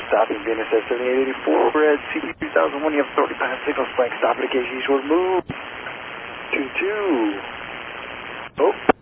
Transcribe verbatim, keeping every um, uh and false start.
stopping B N S S seventy-eight eighty-four, red C B two thousand one, you have authority pass signal flank, stop indication, eastward move, two two, oh.